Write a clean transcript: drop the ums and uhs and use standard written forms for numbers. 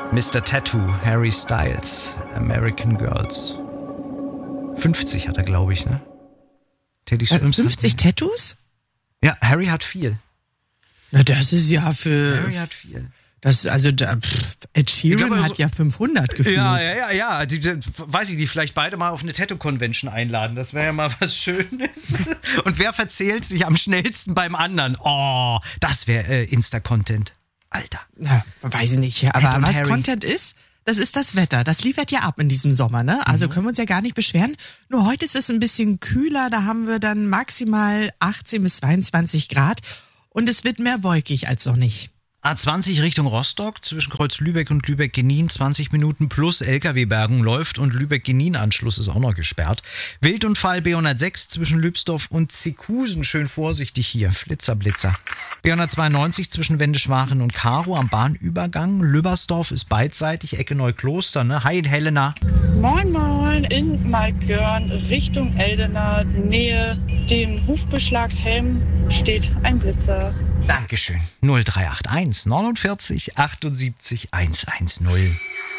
Mr. Tattoo, Harry Styles, American Girls. 50 hat er, glaube ich, ne? Teddy Swims 50 Tattoos? Ja, Harry hat viel. Na, das ist ja für... Harry hat viel. Ed Sheeran hat ja 500 gefühlt. Ja. Weiß ich nicht, vielleicht beide mal auf eine Tattoo-Convention einladen. Das wäre ja mal was Schönes. Und wer verzählt sich am schnellsten beim anderen? Oh, das wäre Insta-Content. Alter. Na, weiß ich nicht. Aber was Harry. Content ist, das ist das Wetter. Das liefert ja ab in diesem Sommer, ne? Also können wir uns ja gar nicht beschweren. Nur heute ist es ein bisschen kühler. Da haben wir dann maximal 18 bis 22 Grad. Und es wird mehr wolkig als sonnig. A20 Richtung Rostock, zwischen Kreuz Lübeck und Lübeck-Genin, 20 Minuten plus LKW-Bergung läuft und Lübeck-Genin-Anschluss ist auch noch gesperrt. Wildunfall B106 zwischen Lübsdorf und Zikusen, schön vorsichtig hier, Flitzer. B192 zwischen Wendeschwachen und Karo am Bahnübergang. Lübbersdorf ist beidseitig, Ecke Neukloster, ne? Hi Helena. Moin, in Malkörn Richtung Eldena, Nähe dem Hufbeschlag Helm steht ein Blitzer. Dankeschön. 0381 49 78 110.